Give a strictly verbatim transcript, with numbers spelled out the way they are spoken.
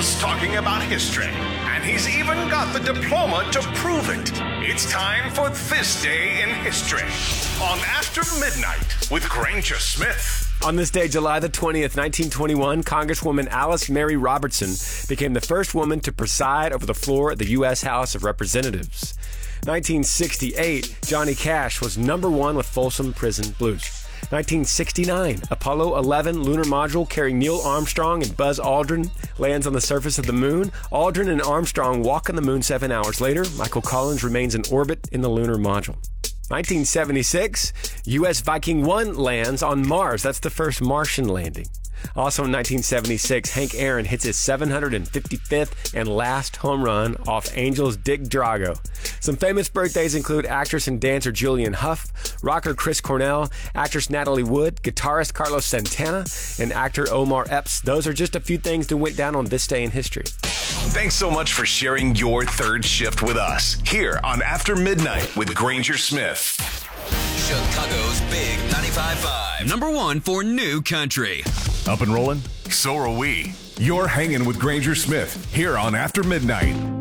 loves talking about history, and he's even got the diploma to prove it. It's time for This Day in History on After Midnight with Granger Smith. On this day, July the twentieth, nineteen twenty-one, Congresswoman Alice Mary Robertson became the first woman to preside over the floor of the U S House of Representatives. nineteen sixty-eight, Johnny Cash was number one with Folsom Prison Blues. nineteen sixty-nine, Apollo eleven lunar module carrying Neil Armstrong and Buzz Aldrin lands on the surface of the moon. Aldrin and Armstrong walk on the moon seven hours later. Michael Collins remains in orbit in the lunar module. nineteen seventy-six, U S Viking one lands on Mars. That's the first Martian landing. Also in nineteen seventy-six, Hank Aaron hits his seven hundred fifty-fifth and last home run off Angels' Dick Drago. Some famous birthdays include actress and dancer Julianne Hough, rocker Chris Cornell, actress Natalie Wood, guitarist Carlos Santana, and actor Omar Epps. Those are just a few things that went down on this day in history. Thanks so much for sharing your third shift with us here on After Midnight with Granger Smith. Chicago's Big ninety-five point five. Number one for new country. Up and rolling? So are we. You're hanging with Granger Smith here on After Midnight.